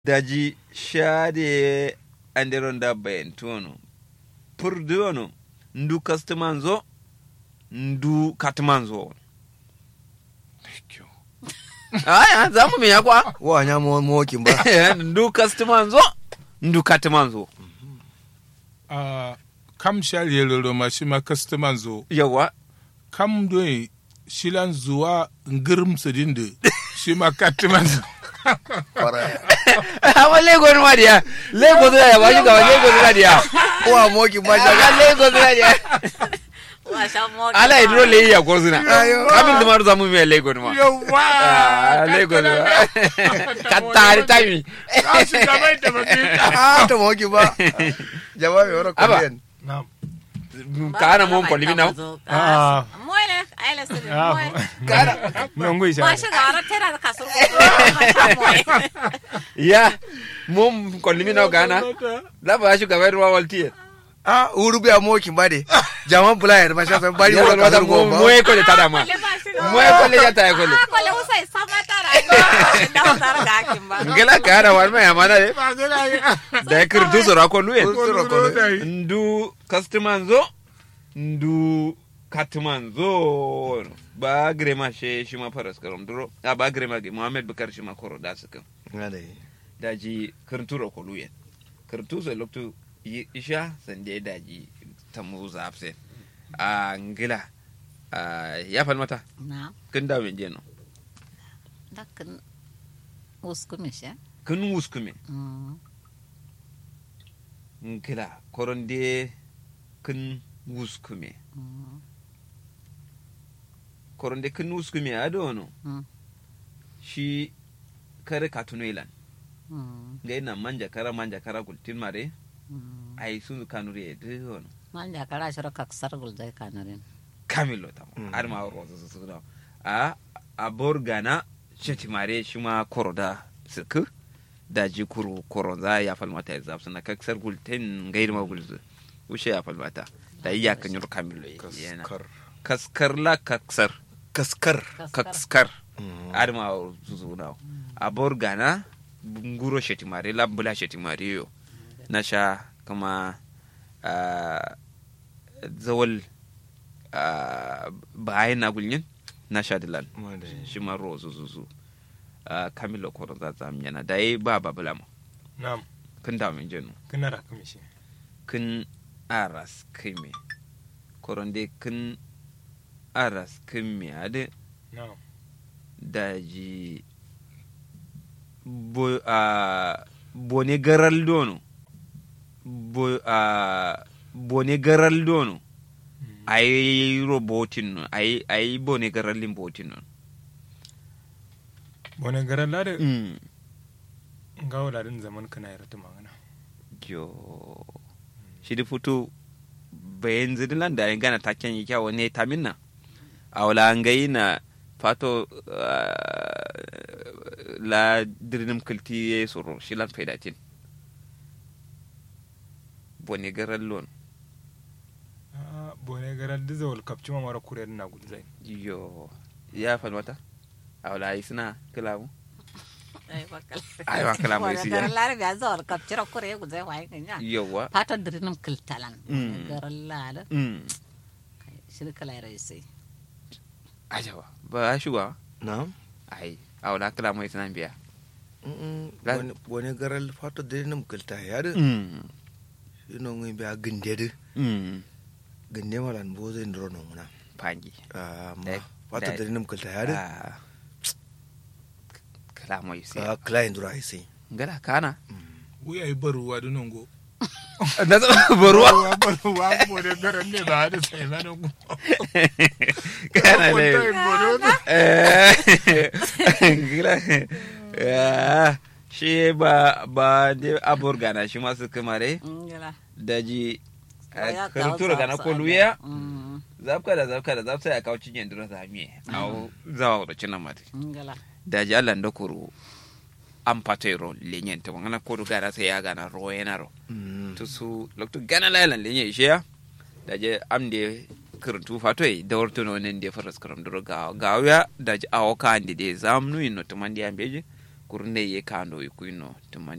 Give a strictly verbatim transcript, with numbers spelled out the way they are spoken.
daji shade anderonda bayentono purdono ndu kastumanzo ndu katmanzo aya zamu me yakwa wa nya mo mo kimba ndu kastumanzo ndu katmanzo ah kam shal yelolo ma shi ma kastumanzo yawa kam do shilan zuwa ngirim sidinde shi ma katmanzo Ama Lagos ma dia. Lagos ya ba shi ga Lagos ma dia. wa mo kimba Ga Lagos ma dia. Wa sha mo. Ala idro le ya ko zuna. Kamin da maru zamu me Lagos ma. yawa Ah Lagos. Katari tami. shi ga mai da ba ah to mo kimba jawabi ora ko den na'am Kana mon ko limi naw. ah Moile ayla sele moile. Kana nongo isha Wa sha gara tera ka so. Moile. ya mom ko limi naw kana. La ba shi ga wai ruwa waltiye. ah urubi a mo kimba de jaman bulayer ma sha san bari Ya wa wata ka mo go mo e ko le tada ma. Mo e ko le ya ta ko le. Ko le usai samatara. Da tar ga kimba. Ngela kana war ma ya mana de. ba ga ya Da kir du zora ko luye. Zora ko luye. Ndu kastumanzo ndu katmanzo ba grema she shi ma faras karam duro a ba grema ge Muhammad Bakar shi ma koro da suka ngale daji kirturo ko luye kirtu sai loktu isha sande daji tamu zafse a ngila a ya falmata Na. kin da men jeno Dakan uskumisha. kin wuskume Mm. ngila koronde kin wuskume Mm. koronde kin wuskume adono Mm. shi kare katunoilan Mm. gaina manja kara manja kara gultin mare Mm. ai sun kanure de on Manja kara shiro kaksar gulzai kanarin. kamilo ta ar ma ro su su da a a borgana sheti mare shi ma koroda suku da ji kuru koroda ya falmata ya zafsu na kaksar gultin gair ma gulzu ushe ya falmata da iya kan yur kamilo yana kaskar kaskar la kaksar kaskar kaskar ar ma su su da a borgana nguro sheti mare la bula sheti mare yo na sha kama zawal bayan na gulyin na sha dilan shi ma ro zuzuzu kamilo koron za ta yana da yi ba babula mu na'am kun da min jenu kana ra kamishi kun aras kime koron dai kun aras kime ade na'am daji bo a bone garal dono bo a bone garal dono ai robotin no ai ai bone garallin botin no bone garan lade mm ngawo ladin zaman kana yaratu magana jo shi da fito bayan zidilan da gana taken yi kyawo ne taminna a wala ngai na fato la dirnim kulti ye soro shi lan faidatin bone garallon ah bone garan da zawal kapci ma mara kure na gulzai yo ya falmata a wala yi suna kalamu Ai bakal. ai wa kalamu Wala isi gara ya lar ga zor kapchira kure gulzai wai kanya. yawa Fata dirinum kiltalan. Mm. Gara lala. mm Shiri kala raisi. ajawa ba shuwa na ai a wala kalamu isi nan biya wani wani garal fato de nam kulta ya de mm ino ngi ba ginde de mm ginde malan bo zai ndro no muna pangi ah Eh, ma fato da- de nam kulta ya de ah kalamu isi ah client ro ai sai ngala kana wuya yi baruwa da nongo na zama baruwa baruwa bone garan ne ba da sai ba nongo kana ne eh ngila ya shi ba ba de aburgana shi masu kamare Ngala. daji Ya karutura kawo gana sa- ko luya Mm. zafka da zafka da zafta ya kawo cinyen dura zamiye au zawa da cinan mate Ngala. daji Allah da kuru an patero lenyen to ngana ko gara sai ya gana ro yana ro to su lokto gana lailan lenye ishiya daji amde kirtu fatoi da warto no nen de faras karam duro ga ga da awo ka ande de zamnu ino to mandi ambeje kurne ye kando ikuino to